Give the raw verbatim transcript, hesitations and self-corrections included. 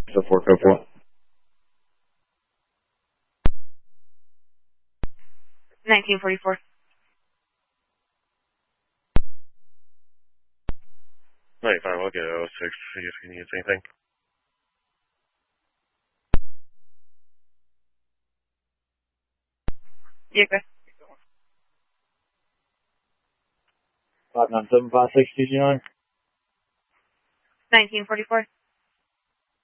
So four code four. nineteen forty-four. ninety-five, I'll get oh six, see if he needs anything. Yeah, okay. Five nine seven five six two nine. nineteen forty-four.